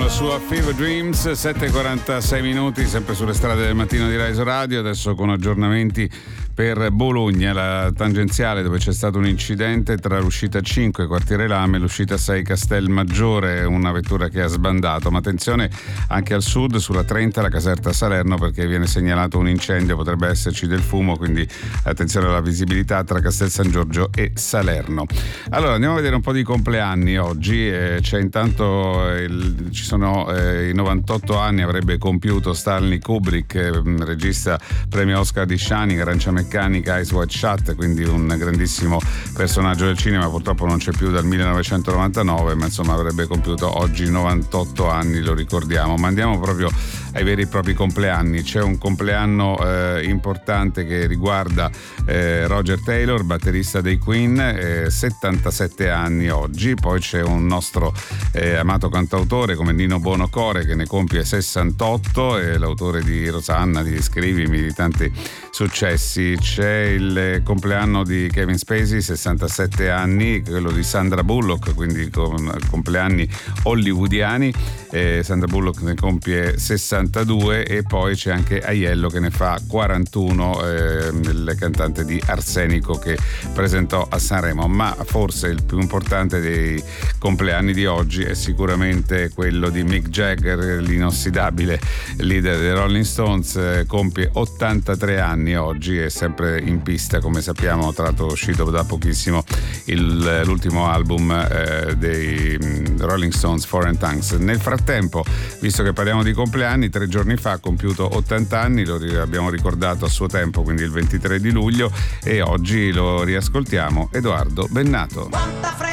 la sua Fever Dreams, 7:46 minuti, sempre sulle strade del mattino di Rise Radio, adesso con aggiornamenti per Bologna, la tangenziale dove c'è stato un incidente tra l'uscita 5 quartiere Lame e l'uscita 6 Castelmaggiore, una vettura che ha sbandato, ma attenzione anche al sud sulla 30 la Caserta Salerno perché viene segnalato un incendio, potrebbe esserci del fumo, quindi attenzione alla visibilità tra Castel San Giorgio e Salerno. Allora andiamo a vedere un po' di compleanni oggi, c'è intanto ci sono i 98 anni avrebbe compiuto Stanley Kubrick, regista premio Oscar di Shining, Arancia Meccanica, Eyes Wide Shut, quindi un grandissimo personaggio del cinema, purtroppo non c'è più dal 1999, ma insomma avrebbe compiuto oggi 98 anni, lo ricordiamo. Ma andiamo proprio ai veri e propri compleanni. C'è un compleanno importante che riguarda Roger Taylor, batterista dei Queen, 77 anni oggi. Poi c'è un nostro amato cantautore come Nino Buonocore che ne compie 68, è l'autore di Rosanna, di Scrivimi, di tanti successi. C'è il compleanno di Kevin Spacey, 67 anni, quello di Sandra Bullock, quindi con compleanni hollywoodiani. Sandra Bullock ne compie 62 e poi c'è anche Aiello che ne fa 41, il cantante di Arsenico che presentò a Sanremo. Ma forse il più importante dei compleanni di oggi è sicuramente quello di Mick Jagger, l'inossidabile leader dei Rolling Stones, compie 83 anni oggi, è sempre in pista, come sappiamo, tra l'altro è uscito da pochissimo l'ultimo album dei Rolling Stones, Foreign Tongues. Nel frattempo, visto che parliamo di compleanni, 3 giorni fa ha compiuto 80 anni, lo abbiamo ricordato a suo tempo, quindi il 23 di luglio, e oggi lo riascoltiamo, Edoardo Bennato.